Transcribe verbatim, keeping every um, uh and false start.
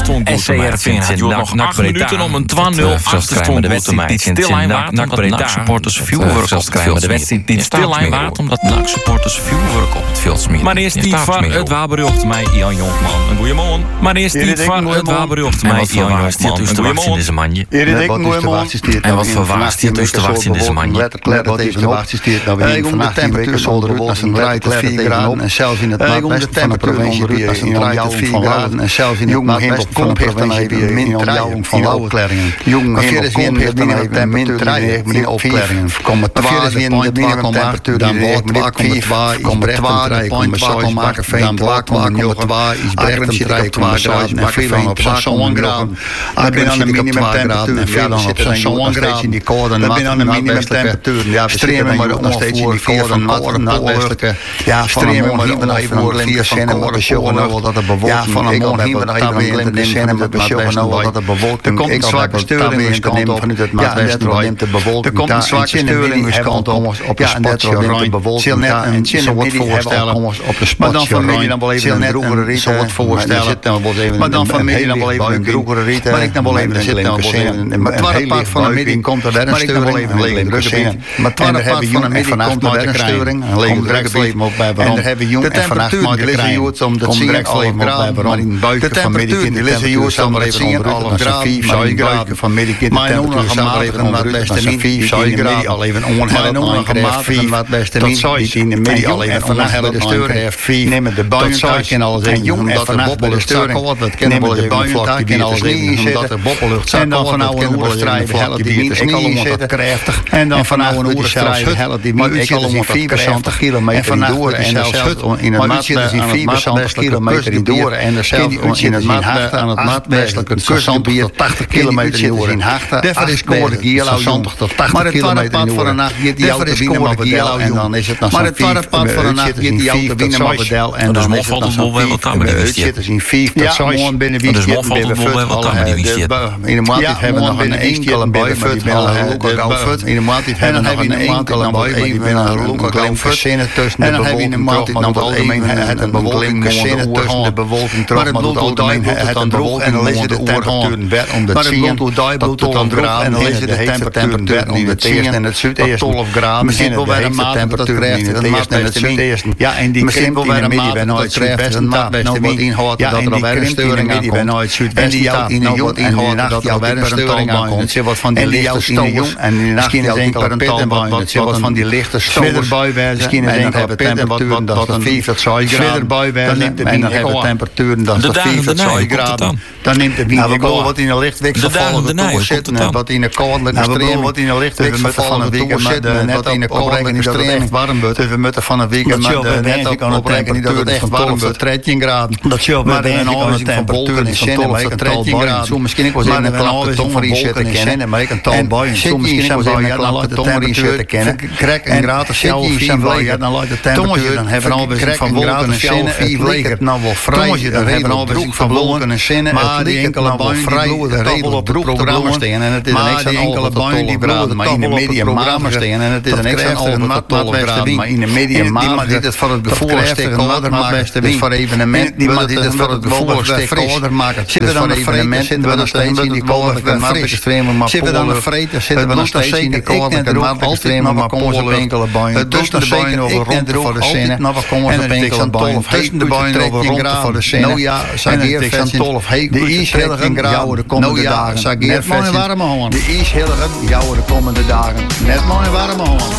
achterstand goed te maken. Het duurt nog acht minuten om een twee nul achterstand goed te maken. Niet stil aan waard omdat N A C-supporters vuurwerk op het veld smeren. Niet stil aan waard omdat N A C-supporters vuurwerk op het veld smeren. Maar eerst tijd voor het waberjocht mij Jan Jonkman. Een goeiemorgen. Maar eerst tijd voor het waberjocht mij Jan Jonkman. Een goeiemorgen. Deze manje. En wat verwaast je tussen de wacht in deze manje? Let even op. Ik om de temperatuur zonder rood als een draait tot vier graden. En zelfs in het maatwesten van de provincie weer als een draait tot vier graden. En zelfs in het maatwesten van de provincie weer min drieën van opklaringen. Jong hemel komt heeft dan even min drieën min opklaringen. Komen twaalf in de minimumtemperatuur dan wordt twaalf komma twee is brechten komma zes maken veen twaalf komma twee is brechten drie komma zes en veel op zo'n graden. Ik ben aan de minimumtemperatuur en veel op zo'n graden in die koorden. Ik ben aan de minimumtemperatuur. Ja, streamen maar nog steeds in die koorden noordwestelijke. Ja, streamen maar even even voor vier cent met de show nou dat het bewolkt. Ja, van een morgen even even de cent met de show nou dat het bewolkt. Er komt een zwakke sturing is kant op vanuit het maatwesten neemt de bewolking. Er komt een zwakke sturing is kant op op de spotje neemt de bewolking. Ja, en zo wat voorstellen op de spotje. Maar dan familie dan wel even een droegere riet zo wat voorstellen. Maar dan familie dan wel even een droegere riet. Maar ik dan wel even zitten dan wel maar tweede part van de middag komt er weer een sturing. Maar tweede part van de middag komt er weer een sturing. Een lege drugsleven op bij Baron. En daar hebben jong en vannacht maar krijgen. Om dat zien alle graden. Maar in buiken van middag in de lezen jongens dan even zien alle graden. Maar in buiken van middag in de temperatuur zal even onder het beste min. Die in de middag al even onherald aankrijgt vier. Dat zou je in de middag al even onherald aankrijgt vier. Nemen de buientak en alles even. Jong en vannacht bij de sturing. Nemen de buientak en alles even. Omdat er boppellucht zat. En dan van oude oerstrijden helpt die niet. Ik allemaal dat krachtig. En dan van oude oerstrijden helpt die niet. Ik allemaal vierenzestig kilometer door. En zelfs in het maatwesten vierenzestig kilometer door. En er zelfs in het maatwesten aan het maatwestelijke kustgebied tachtig kilometer door. Derfor is koorde Gielau jong. Maar het tweede pad van een nacht gaat die auto binnen op het del. En dan is het nog zo'n vier. Maar het tweede pad van een nacht gaat die auto binnen op het del. En dan is het nog zo'n vier. Het zit dus in vier. Dat zou je binnen wie zitten. In de maatwest hebben we nog een enkele bui. In de maatwest hebben we nog een enkele bui. Die binnen een loekelijk gezinnen tussen de bewolking. Maar het algemeen het een bewolking gezinnen tussen de bewolking. Maar het algemeen het een bewolking. En dan lezen de temperaturen weer om de tien tot tolf graden. En dan lezen de temperaturen weer om de tien en het zuidoosten twaalf graden. Misschien wel weer een maattemperatuur in het eerste en het zuidoosten. Ja, en die krimpt in de midden bij nooit zuidwesten. Nou wat inhoudt dat er alweer een sturing aankomt. En die jouwt in de jong en die nacht jouwt weer een sturing aankomt. En die jouwt in de jong en die nacht jouwt in de talbaan. Dat ze wat van die lichte stoven. Misschien is enkele temperaturen dat het vijfenzestig graden. Dan neemt de wind enkele temperaturen dat het vijfenzestig graden. Dan neemt de wind enkele wat in de lichtwikselvallen toe zitten. Wat in de koude extreem. Wat in de lichtwikselvallen toe zitten. Wat in de koude extreem warm wordt. We moeten van een week net oprekenen dat het echt warm wordt. dertien graden. Dat je maar een aanwijzing van temperatuur is twaalf tot dertien graden. Zo misschien ik was in een aanwijzing van wolken te kennen. Maar ik een talbuien. Zo misschien ik was in een laat de temperatuur te kennen. Krek en gratis sjouw vier vleger. Dan laat de temperatuur. Dan hebben we een aanwijzing van wolken en sjouw vier vleger. Nou wel vrij. Dan hebben we een aanwijzing van wolken en zinnen. Maar die enkele buien vrij. De regel op het programma staan. En het is een extra enkele buien die braden. Maar in de medium maanden staan. En het is een extra over graden. Maar in de medium maanden dit het voor het bevoorsteken kouder maken. Dus voor evenement. Die maar dit het voor het bevoorsteken kouder maken. Zitten we dan een vreten, zitten we nog steeds in die koude extremen. Zitten we dan een vreten, zitten we nog steeds in die koude extremen. Maar komen ze op enkele buien. Tussen de buien over rond voor de zinnen. En het is aan tolf. Tussen de buien over rond voor de zinnen. Nou ja, Sageer aan tolf. De ijshilligen jouwen de komende dagen. Net mooi warme handen. De ijshilligen jouwen de komende dagen. Net mooi warme handen.